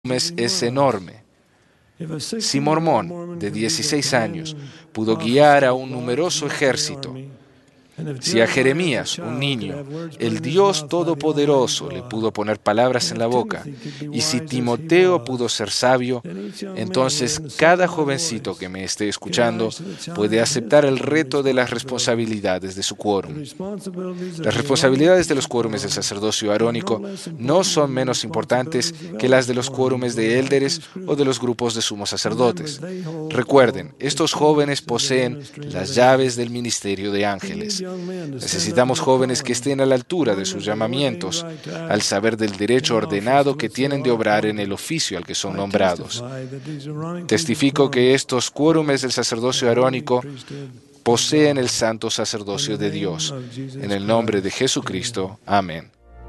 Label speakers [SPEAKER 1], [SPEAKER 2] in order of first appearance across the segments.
[SPEAKER 1] es enorme. Si Mormón, de 16 años, pudo guiar a un numeroso ejército, si a Jeremías, un niño, el Dios Todopoderoso le pudo poner palabras en la boca, y si Timoteo pudo ser sabio, entonces cada jovencito que me esté escuchando puede aceptar el reto de las responsabilidades de su quórum. Las responsabilidades de los quórumes del sacerdocio arónico no son menos importantes que las de los quórumes de élderes o de los grupos de sumos sacerdotes. Recuerden, estos jóvenes poseen las llaves del ministerio de ángeles. Necesitamos jóvenes que estén a la altura de sus llamamientos, al saber del derecho ordenado que tienen de obrar en el oficio al que son nombrados. Testifico que estos quórumes del sacerdocio arónico poseen el santo sacerdocio de Dios. En el nombre de Jesucristo. Amén.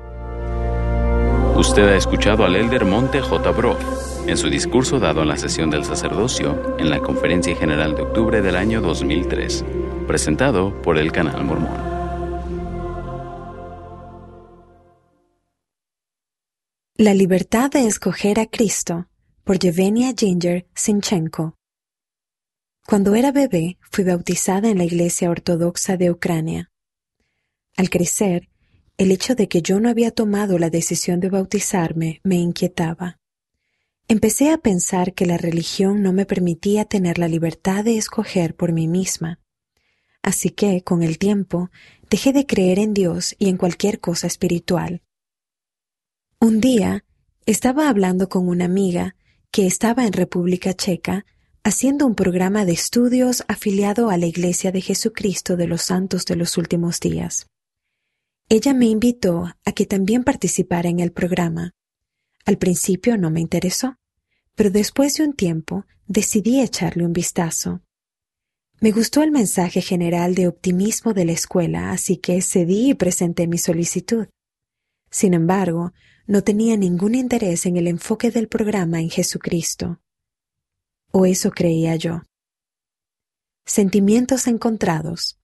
[SPEAKER 2] Usted ha escuchado al elder Monte J. Brock en su discurso dado en la sesión del sacerdocio en la Conferencia General de octubre del año 2003, presentado por el Canal Mormón.
[SPEAKER 3] La libertad de escoger a Cristo, por Yevgenia Ginger Sinchenko. Cuando era bebé, fui bautizada en la Iglesia Ortodoxa de Ucrania. Al crecer, el hecho de que yo no había tomado la decisión de bautizarme me inquietaba. Empecé a pensar que la religión no me permitía tener la libertad de escoger por mí misma. Así que, con el tiempo, dejé de creer en Dios y en cualquier cosa espiritual. Un día, estaba hablando con una amiga que estaba en República Checa haciendo un programa de estudios afiliado a la Iglesia de Jesucristo de los Santos de los Últimos Días. Ella me invitó a que también participara en el programa. Al principio no me interesó, pero después de un tiempo decidí echarle un vistazo. Me gustó el mensaje general de optimismo de la escuela, así que cedí y presenté mi solicitud. Sin embargo, no tenía ningún interés en el enfoque del programa en Jesucristo. O eso creía yo. Sentimientos encontrados.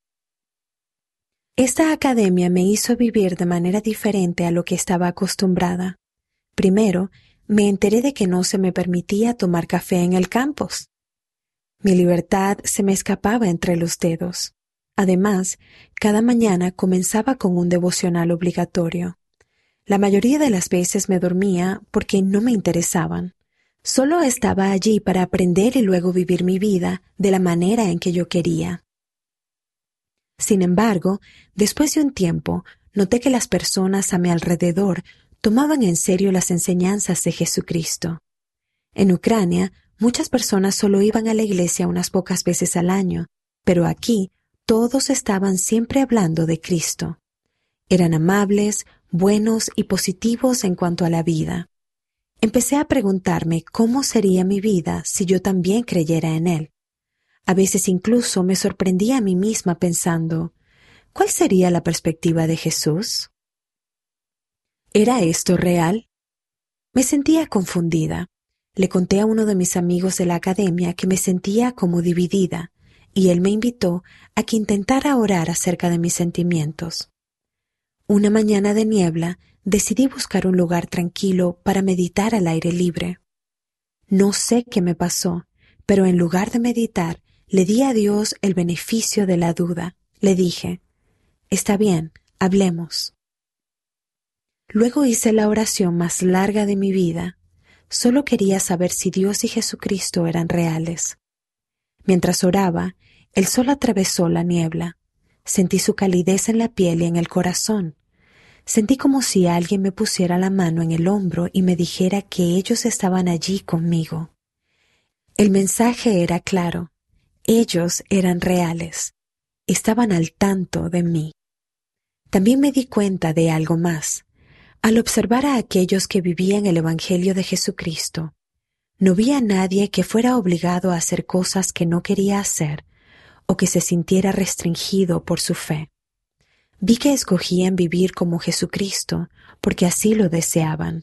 [SPEAKER 3] Esta academia me hizo vivir de manera diferente a lo que estaba acostumbrada. Primero, me enteré de que no se me permitía tomar café en el campus. Mi libertad se me escapaba entre los dedos. Además, cada mañana comenzaba con un devocional obligatorio. La mayoría de las veces me dormía porque no me interesaban. Solo estaba allí para aprender y luego vivir mi vida de la manera en que yo quería. Sin embargo, después de un tiempo, noté que las personas a mi alrededor tomaban en serio las enseñanzas de Jesucristo. En Ucrania, muchas personas solo iban a la iglesia unas pocas veces al año, pero aquí todos estaban siempre hablando de Cristo. Eran amables, buenos y positivos en cuanto a la vida. Empecé a preguntarme cómo sería mi vida si yo también creyera en Él. A veces incluso me sorprendía a mí misma pensando, ¿cuál sería la perspectiva de Jesús? ¿Era esto real? Me sentía confundida. Le conté a uno de mis amigos de la academia que me sentía como dividida, y él me invitó a que intentara orar acerca de mis sentimientos. Una mañana de niebla, decidí buscar un lugar tranquilo para meditar al aire libre. No sé qué me pasó, pero en lugar de meditar, le di a Dios el beneficio de la duda. Le dije, «Está bien, hablemos». Luego hice la oración más larga de mi vida. Solo quería saber si Dios y Jesucristo eran reales. Mientras oraba, el sol atravesó la niebla. Sentí su calidez en la piel y en el corazón. Sentí como si alguien me pusiera la mano en el hombro y me dijera que ellos estaban allí conmigo. El mensaje era claro. Ellos eran reales. Estaban al tanto de mí. También me di cuenta de algo más. Al observar a aquellos que vivían el Evangelio de Jesucristo, no vi a nadie que fuera obligado a hacer cosas que no quería hacer o que se sintiera restringido por su fe. Vi que escogían vivir como Jesucristo porque así lo deseaban.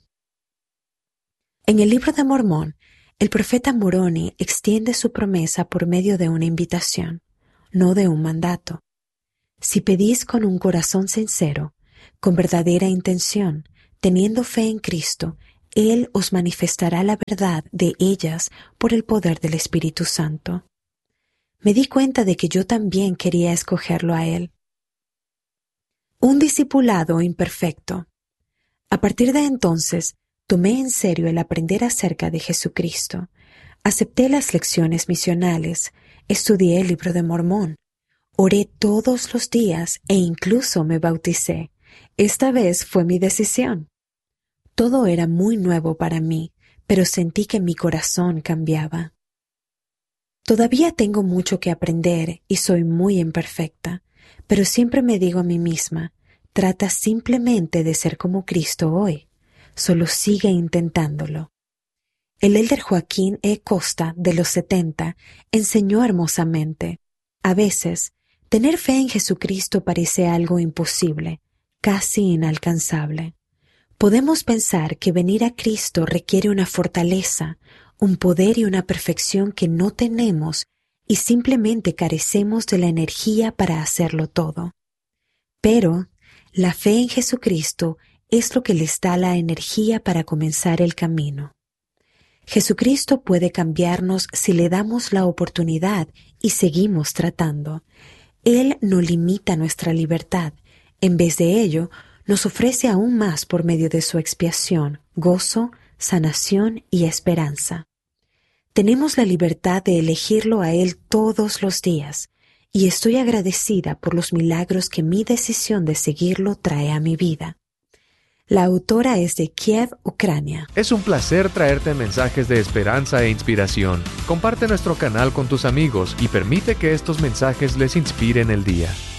[SPEAKER 3] En el Libro de Mormón, el profeta Moroni extiende su promesa por medio de una invitación, no de un mandato. Si pedís con un corazón sincero, con verdadera intención, teniendo fe en Cristo, Él os manifestará la verdad de ellas por el poder del Espíritu Santo. Me di cuenta de que yo también quería escogerlo a Él. Un discipulado imperfecto. A partir de entonces, tomé en serio el aprender acerca de Jesucristo. Acepté las lecciones misionales, estudié el libro de Mormón, oré todos los días e incluso me bauticé. Esta vez fue mi decisión. Todo era muy nuevo para mí, pero sentí que mi corazón cambiaba. Todavía tengo mucho que aprender y soy muy imperfecta, pero siempre me digo a mí misma, trata simplemente de ser como Cristo hoy. Solo sigue intentándolo. El elder Joaquín E. Costa, de los 70, enseñó hermosamente. A veces, tener fe en Jesucristo parece algo imposible, casi inalcanzable. Podemos pensar que venir a Cristo requiere una fortaleza, un poder y una perfección que no tenemos y simplemente carecemos de la energía para hacerlo todo. Pero la fe en Jesucristo es lo que les da la energía para comenzar el camino. Jesucristo puede cambiarnos si le damos la oportunidad y seguimos tratando. Él no limita nuestra libertad. En vez de ello, nos ofrece aún más por medio de su expiación, gozo, sanación y esperanza. Tenemos la libertad de elegirlo a Él todos los días, y estoy agradecida por los milagros que mi decisión de seguirlo trae a mi vida. La autora es de Kiev, Ucrania.
[SPEAKER 4] Es un placer traerte mensajes de esperanza e inspiración. Comparte nuestro canal con tus amigos y permite que estos mensajes les inspiren el día.